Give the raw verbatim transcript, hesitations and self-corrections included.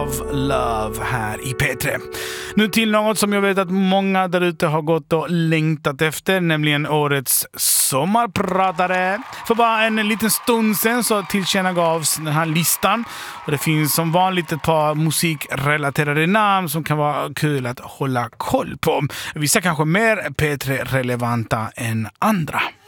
Love, Love här i P tre. Nu till något som jag vet att många där ute har gått och längtat efter, nämligen årets sommarpratare. För bara en liten stund sen så tillkännagavs den här listan och det finns som vanligt ett par musikrelaterade namn som kan vara kul att hålla koll på. Vissa kanske mer P tre-relevanta än andra.